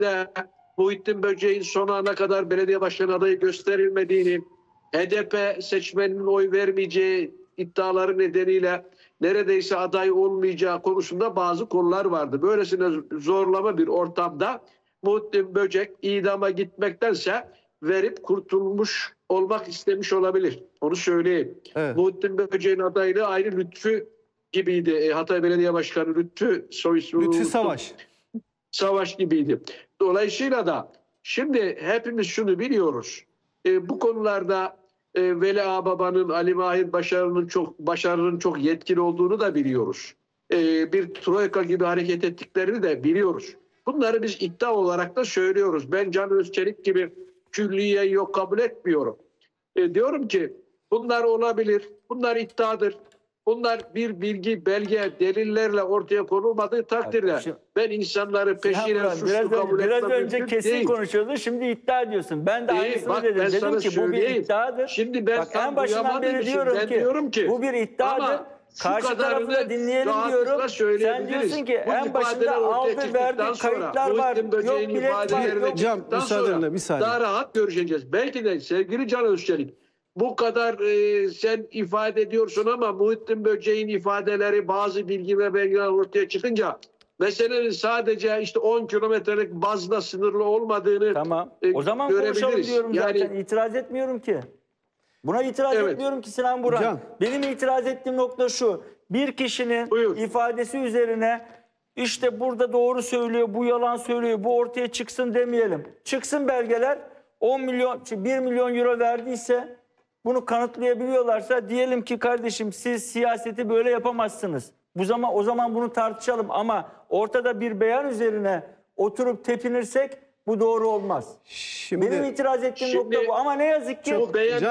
de Muhittin Böceğin son ana kadar belediye başkanı adayı gösterilmediğini, HDP seçmeninin oy vermeyeceği iddiaları nedeniyle neredeyse aday olmayacağı konusunda bazı konular vardı. Böylesine zorlama bir ortamda Muhittin Böcek idama gitmektense verip kurtulmuş olmak istemiş olabilir. Onu söyleyeyim. Evet. Muhittin Böcek'in adaylığı aynı Lütfü gibiydi. Hatay Belediye Başkanı Lütfü Savaş. Savaş gibiydi. Dolayısıyla da şimdi hepimiz şunu biliyoruz. Bu konularda Veli Ağababa'nın, Ali Mahir Başarı'nın çok yetkili olduğunu da biliyoruz. Bir troika gibi hareket ettiklerini de biliyoruz. Bunları biz iddia olarak da söylüyoruz. Ben Can Özçelik gibi külliye yok kabul etmiyorum. Diyorum ki bunlar olabilir, bunlar iddiadır. Bunlar bir bilgi, belge, delillerle ortaya konulmadığı takdirde ben insanları peşine suçlu kabul etmem. Biraz önce kesin değil. konuşuyordun, şimdi iddia ediyorsun. Ben de aynısını dedim. Dedim ki bu bir iddiadır. Şimdi ben en başından beri diyorum ki bu bir iddiadır. Karşı tarafı da dinleyelim diyorum. Sen diyorsun ki en başında aldığı verdiği kayıtlar var. Yok bilet var. Yok. Can, müsaadenle bir saniye. Daha rahat görüşeceğiz. Belki de sevgili Can Özçelik, bu kadar sen ifade ediyorsun ama Muhittin Böceğin ifadeleri, bazı bilgi ve belgeler ortaya çıkınca meselenin sadece işte 10 kilometrelik bazda sınırlı olmadığını tamam. O zaman konuşalım diyorum zaten. İtiraz etmiyorum ki. Buna itiraz etmiyorum ki Sinan Buran. Can. Benim itiraz ettiğim nokta şu. Bir kişinin ifadesi üzerine işte burada doğru söylüyor, bu yalan söylüyor, bu ortaya çıksın demeyelim. Çıksın belgeler. 1 milyon euro verdiyse, bunu kanıtlayabiliyorlarsa diyelim ki kardeşim siz siyaseti böyle yapamazsınız. O zaman bunu tartışalım ama ortada bir beyan üzerine oturup tepinirsek bu doğru olmaz. Benim itiraz ettiğim nokta bu ama ne yazık ki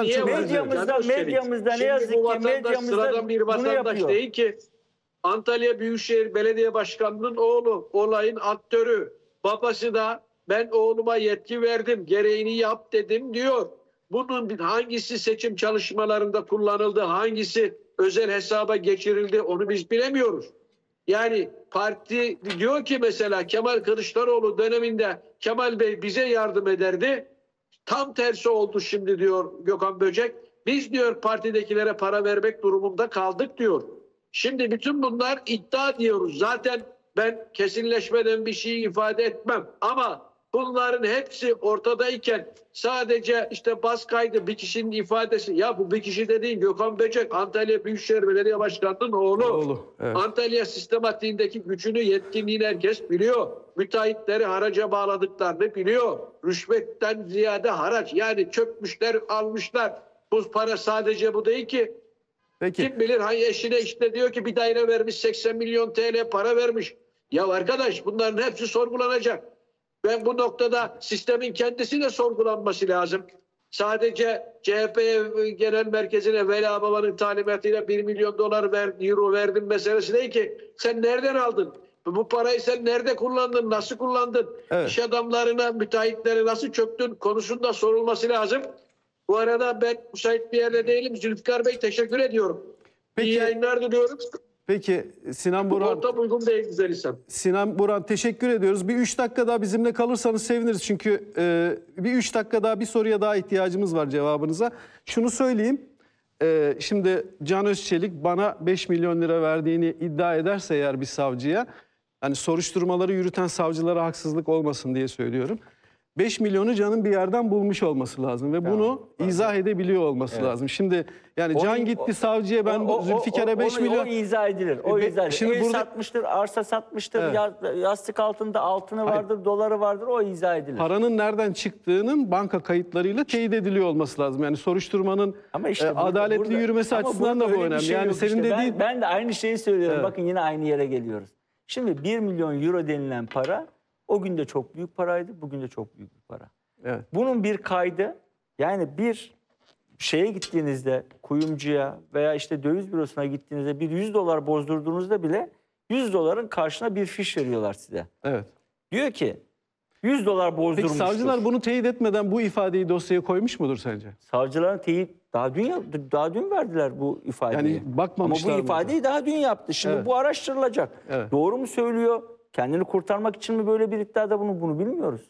medyamızda ne yazık ki sıradan bir bunu vatandaş yapıyor. değil ki. Antalya Büyükşehir Belediye Başkanı'nın oğlu, olayın aktörü. Babası da ben oğluma yetki verdim, gereğini yap dedim diyor. Bunun hangisi seçim çalışmalarında kullanıldı, hangisi özel hesaba geçirildi onu biz bilemiyoruz. Yani parti diyor ki mesela Kemal Kılıçdaroğlu döneminde Kemal Bey bize yardım ederdi. Tam tersi oldu şimdi diyor Gökhan Böcek. Biz diyor partidekilere para vermek durumunda kaldık diyor. Şimdi bütün bunlar iddia diyoruz. Zaten ben kesinleşmeden bir şey ifade etmem ama bunların hepsi ortadayken sadece işte bas kaydı bir kişinin ifadesi. Ya bu bir kişi de değil, Gökhan Böcek Antalya Büyükşehir Belediye Başkanı'nın oğlu. Evet. Antalya sistematiğindeki gücünü, yetkinliğini herkes biliyor. Müteahhitleri haraca bağladıklarını biliyor. Rüşvetten ziyade haraç, yani çökmüşler, almışlar. Bu para sadece bu değil ki. Peki. Kim bilir eşine işte diyor ki bir daire vermiş, 80 milyon TL para vermiş. Ya arkadaş bunların hepsi sorgulanacak. Ben bu noktada sistemin kendisi de sorgulanması lazım. Sadece CHP Genel Merkezi'ne Veli Ağababa'nın talimatıyla 1 milyon euro verdim meselesi değil ki. Sen nereden aldın? Bu parayı sen nerede kullandın? Nasıl kullandın? Evet. İş adamlarına, müteahhitlere nasıl çöktün konusunda sorulması lazım. Bu arada ben müsait bir yerde değilim. Zülfikar Bey teşekkür ediyorum. Peki, İyi yayınlar diliyorum. Peki Sinan Buran. Ortam uygun değil güzel insan. Sinan Buran teşekkür ediyoruz. Bir 3 dakika daha bizimle kalırsanız seviniriz. Çünkü bir 3 dakika daha bir soruya daha ihtiyacımız var cevabınıza. Şunu söyleyeyim. Şimdi Can Özçelik bana 5 milyon lira verdiğini iddia ederse eğer bir savcıya, hani soruşturmaları yürüten savcılara haksızlık olmasın diye söylüyorum. 5 milyonu Can'ın bir yerden bulmuş olması lazım ve bunu izah edebiliyor olması lazım. Şimdi yani Can gitti savcıya ben Zülfikar'a 5 milyon... O izah edilir. O izah edilir. Şimdi Ev burada... satmıştır, arsa satmıştır, yastık altında altını vardır, doları vardır. O izah edilir. Paranın nereden çıktığının banka kayıtlarıyla teyit ediliyor olması lazım. Yani soruşturmanın adaletli yürümesi açısından da bu önemli. Şey yani senin işte dediğin... Ben de aynı şeyi söylüyorum. Bakın yine aynı yere geliyoruz. Şimdi 1 milyon euro denilen para o gün de çok büyük paraydı, bugün de çok büyük bir para. Evet. Bunun bir kaydı, yani bir şeye gittiğinizde, kuyumcuya veya işte döviz bürosuna gittiğinizde bir 100 dolar bozdurduğunuzda bile 100 doların karşına bir fiş veriyorlar size. Evet. Diyor ki 100 dolar bozdurmuştur. Peki savcılar bunu teyit etmeden bu ifadeyi dosyaya koymuş mudur sence? Savcıların teyit daha dün verdiler bu ifadeyi. Yani bakmamışlar. Ama bu ifadeyi daha dün yaptı. Şimdi bu araştırılacak. Evet. Doğru mu söylüyor? Kendini kurtarmak için mi böyle bir iddiada bunu bilmiyoruz.